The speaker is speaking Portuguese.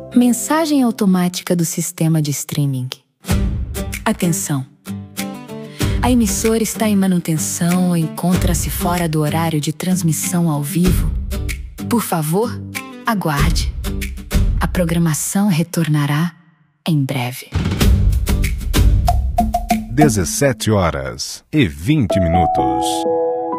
Mensagem automática do sistema de streaming. Atenção! A emissora está em manutenção ou encontra-se fora do horário de transmissão ao vivo. Por favor, aguarde. A programação retornará em breve. 17h20.